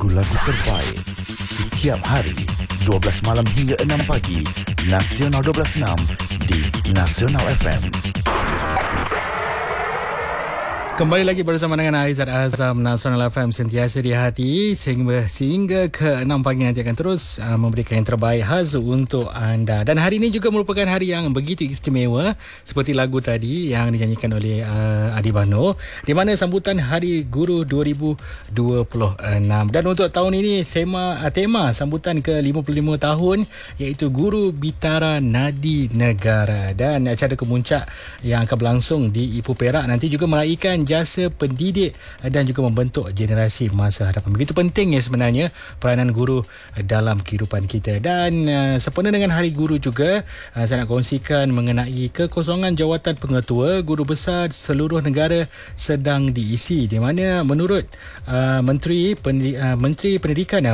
lagu-lagu terbaik setiap hari 12 malam hingga 6 pagi Nasional 12.6 di Nasional FM. Kembali lagi bersama dengan Aizat Azam, Nasional FM sentiasa di hati sehingga ke 6 pagi nanti akan terus memberikan yang terbaik khas untuk anda. Dan hari ini juga merupakan hari yang begitu istimewa seperti lagu tadi yang dinyanyikan oleh Adi Bano, di mana sambutan Hari Guru 2026. Dan untuk tahun ini tema sambutan ke 55 tahun iaitu Guru Bitara Nadi Negara, dan acara kemuncak yang akan berlangsung di Ipoh Perak nanti juga meraihkan jasa pendidik dan juga membentuk generasi masa hadapan. Begitu pentingnya sebenarnya peranan guru dalam kehidupan kita. Dan sempena dengan Hari Guru juga, saya nak kongsikan mengenai kekosongan jawatan pengetua guru besar seluruh negara sedang diisi, di mana menurut Menteri Pendidikan